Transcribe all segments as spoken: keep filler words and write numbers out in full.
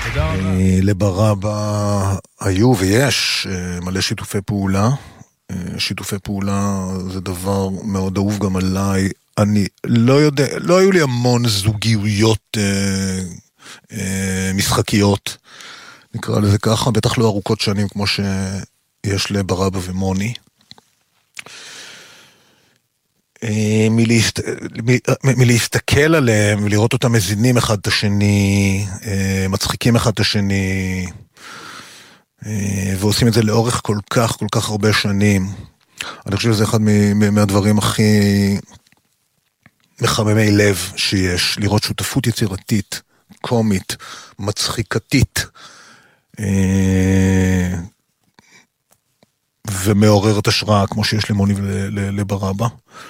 תודה רבה. לברבא היו ויש מלא שיתופי פעולה. שיתופי פעולה זה דבר מאוד אהוב גם עליי. אני לא יודע, לא היו לי המון זוגיות אה, אה, משחקיות, נקרא לזה ככה, בטח לא ארוכות שנים כמו שיש לברבא ומוני. מלהסת... מ... מלהסתכל עליהם ולראות אותם מזינים אחד את השני, מצחיקים אחד את השני, ועושים את זה לאורך כל כך, כל כך הרבה שנים. אני חושב שזה אחד מהדברים הכי מחממי לב שיש, לראות שותפות יצירתית, קומית, מצחיקתית, ומעוררת השראה, כמו שיש למוני ולברבא.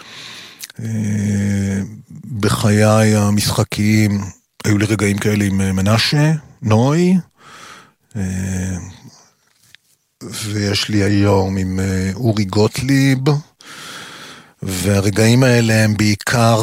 בחיי המשחקיים היו לי רגעים כאלה עם מנשה, נוי, ויש לי היום עם אורי גוטליב, והרגעים האלה הם בעיקר,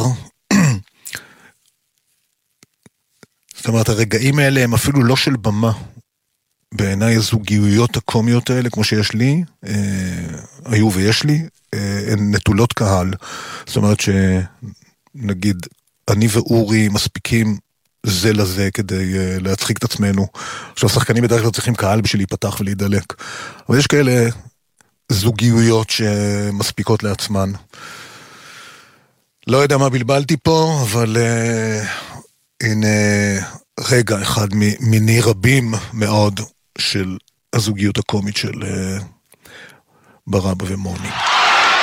זאת אומרת, הרגעים האלה הם אפילו לא של במה. בעיניי הזוגיות הקומיות האלה, כמו שיש לי, היו ויש לי, הן נטולות קהל. זאת אומרת שנגיד, אני ואורי מספיקים זה לזה כדי להצחיק את עצמנו. עכשיו, שחקנים בדרך כלל צריכים קהל בשביל להיפתח ולהידלק. אבל יש כאלה זוגיות שמספיקות לעצמן. לא יודע מה בלבלתי פה, אבל uh, הנה רגע אחד מיני רבים מאוד של הזוגיות הקומית של uh, ברבא ומוני.